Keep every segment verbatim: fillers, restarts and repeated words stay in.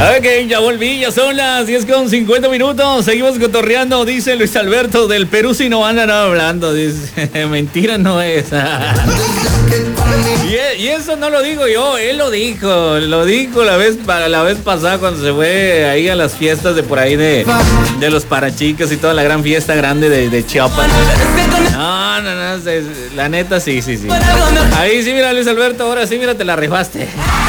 Ok, ya volví, ya son las diez con cincuenta minutos. Seguimos cotorreando, dice Luis Alberto del Perú, si no andan hablando. Dice, mentira no es. y, y eso no lo digo yo, él lo dijo. Lo dijo la vez, la vez pasada cuando se fue ahí a las fiestas de por ahí de, de los Parachicas y toda la gran fiesta grande de, de Chiapas. No, no, no, la neta sí, sí, sí. Ahí sí, mira Luis Alberto, ahora sí, mira, te la rifaste.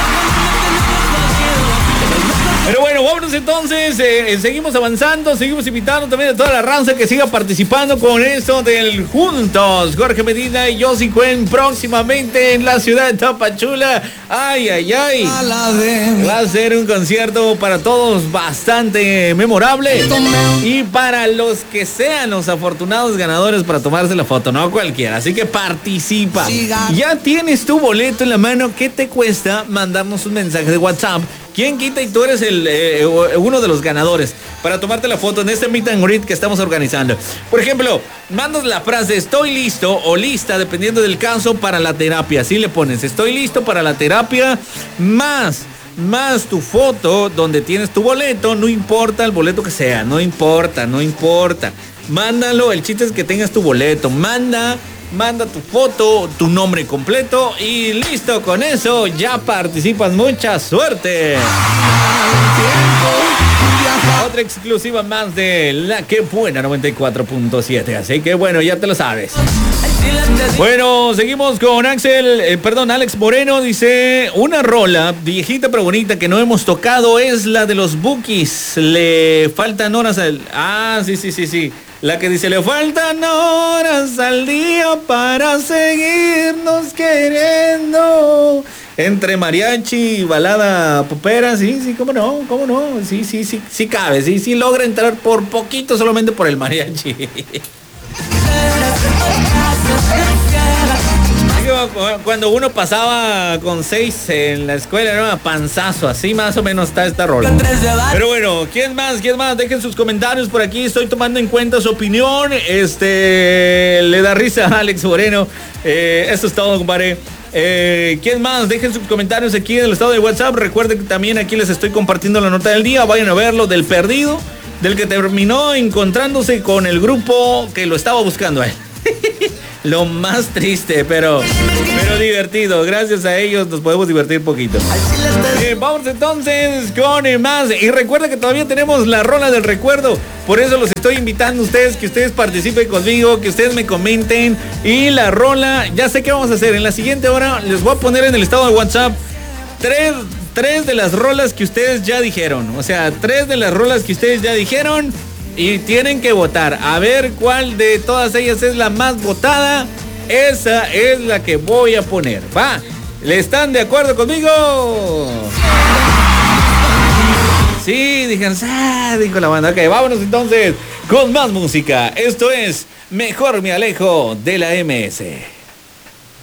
Pero bueno, vámonos entonces, eh, seguimos avanzando, seguimos invitando también a toda la raza que siga participando con esto del Juntos. Jorge Medina y Yossi Cuen próximamente en la ciudad de Tapachula. Ay, ay, ay. Va a ser un concierto para todos bastante memorable. Y para los que sean los afortunados ganadores para tomarse la foto, no cualquiera. Así que participa. Ya tienes tu boleto en la mano. ¿Qué te cuesta mandarnos un mensaje de WhatsApp? ¿Quién quita y tú eres el, eh, uno de los ganadores para tomarte la foto en este meet and greet que estamos organizando? Por ejemplo, mandas la frase estoy listo o lista, dependiendo del caso, para la terapia. Así le pones, estoy listo para la terapia, más, más tu foto donde tienes tu boleto, no importa el boleto que sea, no importa, no importa. Mándalo, el chiste es que tengas tu boleto, manda... Manda tu foto, tu nombre completo y listo, con eso ya participas. Mucha suerte. Otra exclusiva más de La Que Buena noventa y cuatro punto siete. Así que bueno, ya te lo sabes. Bueno, seguimos con Axel, eh, perdón, Alex Moreno. Dice, una rola viejita pero bonita que no hemos tocado es la de los Bukis. Le faltan horas al... Ah, sí, sí, sí, sí. La que dice, le faltan horas al día para seguirnos queriendo. Entre mariachi y balada popera, sí, sí, cómo no, cómo no. Sí, sí, sí, sí cabe, sí, sí logra entrar por poquito solamente por el mariachi. Cuando uno pasaba con seis en la escuela, ¿no? Panzazo, así más o menos está esta rola. Pero bueno, ¿quién más? ¿Quién más? Dejen sus comentarios por aquí, estoy tomando en cuenta su opinión. Este, le da risa a Alex Moreno. Eh, eso es todo, compadre. Eh, ¿Quién más? Dejen sus comentarios aquí en el estado de WhatsApp. Recuerden que también aquí les estoy compartiendo la nota del día. Vayan a verlo del perdido, del que terminó encontrándose con el grupo que lo estaba buscando a él. Lo más triste, pero, pero divertido. Gracias a ellos nos podemos divertir poquito. Eh, vamos entonces con eh, más. Y recuerda que todavía tenemos la rola del recuerdo. Por eso los estoy invitando a ustedes, que ustedes participen conmigo, que ustedes me comenten. Y la rola, ya sé qué vamos a hacer. En la siguiente hora les voy a poner en el estado de WhatsApp tres, tres de las rolas que ustedes ya dijeron. O sea, tres de las rolas que ustedes ya dijeron. Y tienen que votar, a ver cuál de todas ellas es la más votada. Esa es la que voy a poner, va. ¿Le están de acuerdo conmigo? Sí, dijeron, ah, dijo la banda. Ok, vámonos entonces con más música. Esto es Mejor Me Alejo de la M S.